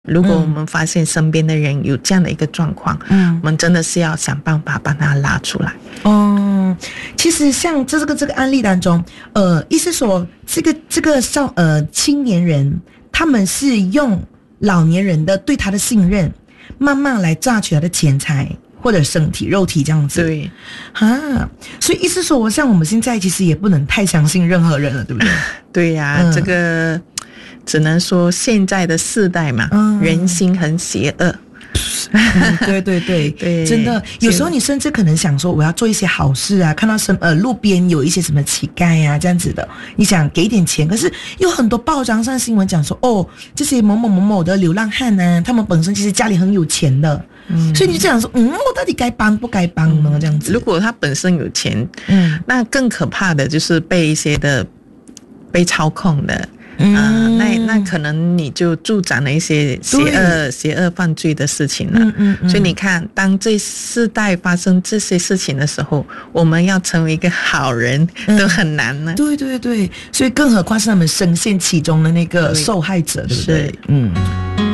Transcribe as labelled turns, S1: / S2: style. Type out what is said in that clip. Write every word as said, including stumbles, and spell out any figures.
S1: 如果我们发现身边的人有这样的一个状况，嗯，我们真的是要想办法把它拉出来。
S2: 哦，其实像这个这个案例当中，呃，意思说这个这个少呃青年人，他们是用老年人的对他的信任，慢慢来榨取他的钱财或者身体肉体这样子。
S1: 对，
S2: 啊，所以意思说，我像我们现在其实也不能太相信任何人了，对不对？
S1: 对呀、啊嗯，这个。只能说现在的世代嘛，嗯、人心很邪恶。
S2: 嗯、对对对对，真的，有时候你甚至可能想说，我要做一些好事啊，看到什呃路边有一些什么乞丐啊这样子的，你想给一点钱，可是有很多报章上新闻讲说，哦，这些某某某某的流浪汉啊，他们本身其实家里很有钱的。嗯，所以你就想说，嗯，我到底该帮不该帮呢？这样子，
S1: 如果他本身有钱，嗯，那更可怕的就是被一些的被操控的。嗯、呃，那那可能你就助长了一些邪恶邪恶犯罪的事情了。嗯嗯嗯。所以你看，当这世代发生这些事情的时候，我们要成为一个好人都很难呢。
S2: 嗯、对对对，所以更何况是他们深陷其中的那个受害者，对不对？嗯。